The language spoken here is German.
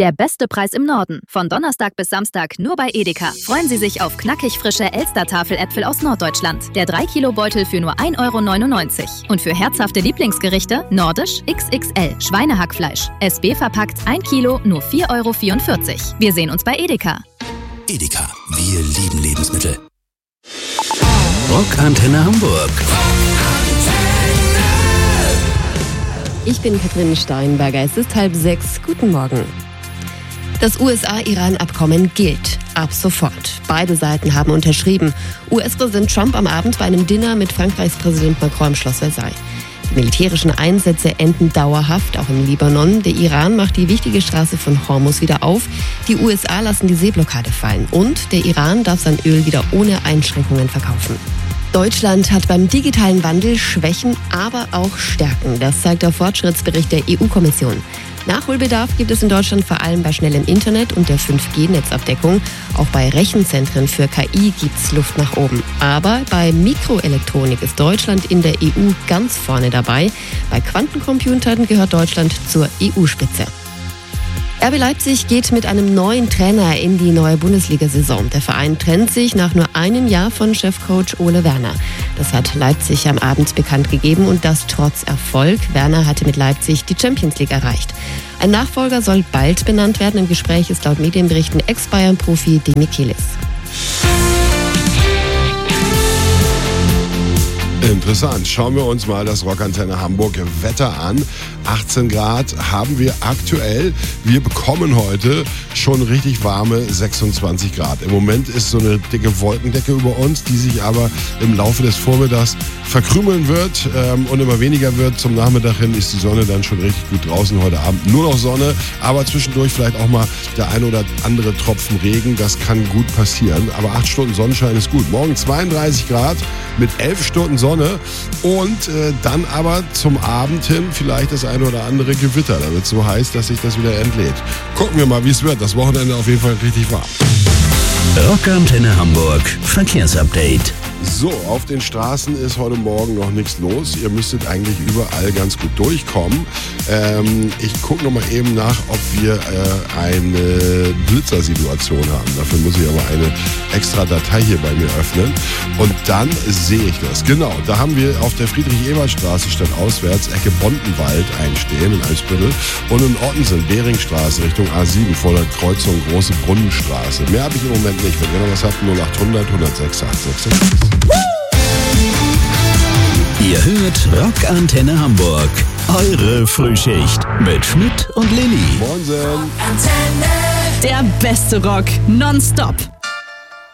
Der beste Preis im Norden. Von Donnerstag bis Samstag nur bei Edeka. Freuen Sie sich auf knackig frische Elster-Tafeläpfel aus Norddeutschland. Der 3-Kilo-Beutel für nur 1,99 €. Und für herzhafte Lieblingsgerichte Nordisch XXL Schweinehackfleisch. SB verpackt 1 Kilo nur 4,44 €. Wir sehen uns bei Edeka. Edeka, wir lieben Lebensmittel. Rockantenne Hamburg. Ich bin Katrin Steinberger, es ist 5:30. Guten Morgen. Das USA-Iran-Abkommen gilt ab sofort. Beide Seiten haben unterschrieben. US-Präsident Trump am Abend bei einem Dinner mit Frankreichs Präsident Macron im Schloss Versailles. Die militärischen Einsätze enden dauerhaft, auch im Libanon. Der Iran macht die wichtige Straße von Hormuz wieder auf. Die USA lassen die Seeblockade fallen. Und der Iran darf sein Öl wieder ohne Einschränkungen verkaufen. Deutschland hat beim digitalen Wandel Schwächen, aber auch Stärken. Das zeigt der Fortschrittsbericht der EU-Kommission. Nachholbedarf gibt es in Deutschland vor allem bei schnellem Internet und der 5G-Netzabdeckung. Auch bei Rechenzentren für KI gibt es Luft nach oben. Aber bei Mikroelektronik ist Deutschland in der EU ganz vorne dabei. Bei Quantencomputern gehört Deutschland zur EU-Spitze. RB Leipzig geht mit einem neuen Trainer in die neue Bundesliga-Saison. Der Verein trennt sich nach nur einem Jahr von Chefcoach Ole Werner. Das hat Leipzig am Abend bekannt gegeben und das trotz Erfolg. Werner hatte mit Leipzig die Champions League erreicht. Ein Nachfolger soll bald benannt werden. Im Gespräch ist laut Medienberichten Ex-Bayern-Profi Demichelis. Interessant. Schauen wir uns mal das Rockantenne Hamburg Wetter an. 18 Grad haben wir aktuell. Wir bekommen heute schon richtig warme 26 Grad. Im Moment ist so eine dicke Wolkendecke über uns, die sich aber im Laufe des Vormittags verkrümeln wird und immer weniger wird. Zum Nachmittag hin ist die Sonne dann schon richtig gut draußen. Heute Abend nur noch Sonne, aber zwischendurch vielleicht auch mal der ein oder andere Tropfen Regen. Das kann gut passieren, aber 8 Stunden Sonnenschein ist gut. Morgen 32 Grad mit 11 Stunden Sonne und dann aber zum Abend hin vielleicht das eine oder andere Gewitter. Da wird es so heiß, dass sich das wieder entlädt. Gucken wir mal, wie es wird. Das Wochenende auf jeden Fall richtig warm. Rockantenne Hamburg Verkehrsupdate. So, auf den Straßen ist heute Morgen noch nichts los. Ihr müsstet eigentlich überall ganz gut durchkommen. Ich gucke noch mal eben nach, ob wir eine Blitzersituation haben. Dafür muss ich aber eine extra Datei hier bei mir öffnen. Und dann sehe ich das. Genau, da haben wir auf der Friedrich-Ebert-Straße statt auswärts Ecke Bontenwald einstehen in Eimsbüttel. Und in Ottensen, Beringstraße Richtung A7 vor der Kreuzung Große Brunnenstraße. Mehr habe ich im Moment nicht. Wenn ihr noch was habt, 0800 106 866. Ihr hört Rockantenne Hamburg. Eure Frühschicht mit Schmidt und Lilly. Moinsen. Der beste Rock nonstop.